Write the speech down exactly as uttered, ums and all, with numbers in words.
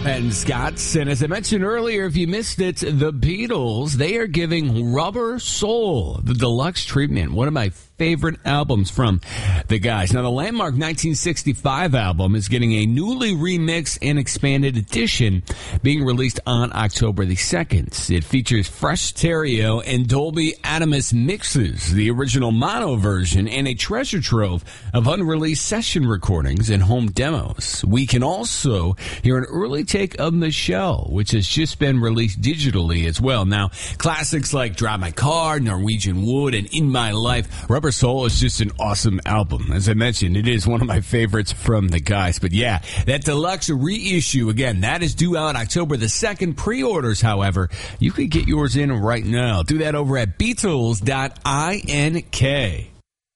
And Scott's, and as I mentioned earlier, if you missed it, the Beatles, they are giving Rubber Soul the deluxe treatment. One of my favorite albums from the guys. Now, the landmark nineteen sixty-five album is getting a newly remixed and expanded edition being released on October the second. It features fresh stereo and Dolby Atmos mixes, the original mono version, and a treasure trove of unreleased session recordings and home demos. We can also hear an early take of Michelle, which has just been released digitally as well. Now, classics like Drive My Car, Norwegian Wood, and In My Life, Rubber Soul is just an awesome album. As I mentioned, it is one of my favorites from the guys. But yeah, that deluxe reissue, again, that is due out October the second. Pre-orders, however, you can get yours in right now. Do that over at Beatles dot I N K.